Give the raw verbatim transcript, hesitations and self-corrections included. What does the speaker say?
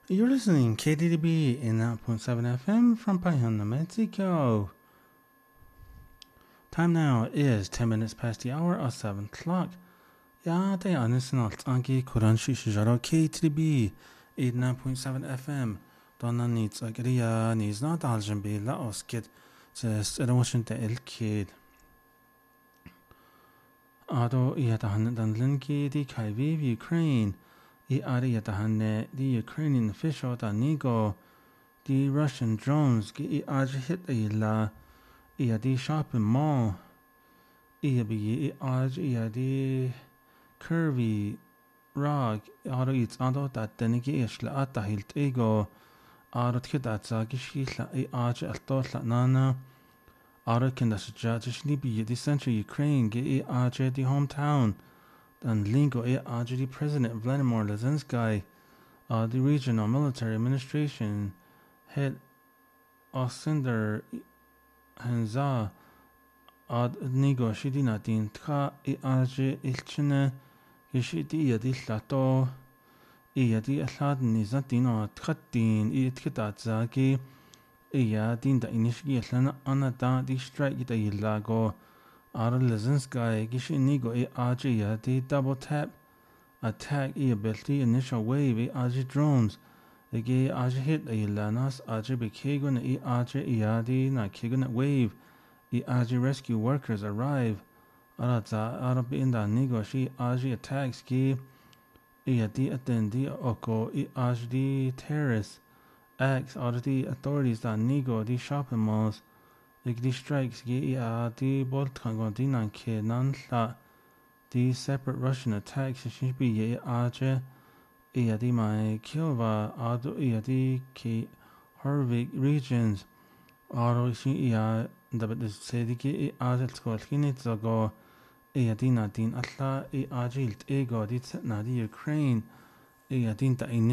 You're listening K D D B in nine point seven F M from Payhanna, Mexico. Time now is ten minutes past the hour of seven o'clock. Ja, det är snart anki kuran shishijaro K D D B in nine point seven F M. Donna needs a gria needs not aljan be la oskid just a Washington el kid. Ado iatahan dan linki di Kyiv, Ukraine. I ari iatahan the Ukrainian official Danigo. The Russian drones i aj hit a la i di shopping mall. I be i aj i di curvy rag aro it's ado that denigi ishla ata hilt ego aro tkidatza gishila i aj altotla nana aro kindasja jishni be the central Ukraine ge i aj the hometown and lingo i aj the President Vladimir Zelensky uh, the regional military administration head Osinder Hanza ad nigo shidina din tra i aj ilchine gishidi yadi lato i yadi ahlad nizatino tkatin i tkatazagi i yadin da inishgi ahlana anada di strike da yilago ar Zelensky gishi nigo i aj yadi double tap attack i ability initial wave i aj drones Ege aj hit a lanas aj bekegun i aj iadi na kegun wave i aj rescue workers arrive. Araza arab in da nigoshi aj attacks ki iadi attendi oko i aj di terrorists acts or the authorities da nigo di shopping malls. Ig di strikes ki iadi bolt kangon di nan ke nan la di separate Russian attacks should be ye aj iadi mai Kyiv ado iadi ki Harvik regions aro shi ia dapat sediki i ajil skol kinit zago iadi na din alla i ajilt ego dit na di Ukraine iadi ta